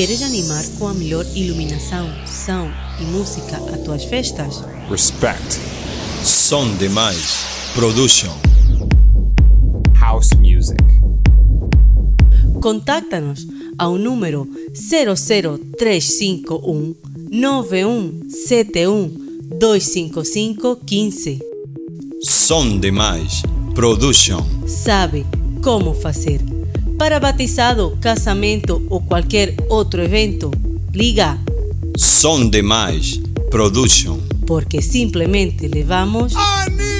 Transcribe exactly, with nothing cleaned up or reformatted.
Queres animar com a melhor iluminação, som e música a tuas festas? Respect. Som Demais Production. House Music. Contacta-nos ao número zero zero três cinco um nove um sete um dois cinco cinco um cinco. Som Demais Production. Sabe como fazer. Para batizado, casamento ou qualquer outro evento, liga Som Demais Production. porque simplesmente levamos Anitta!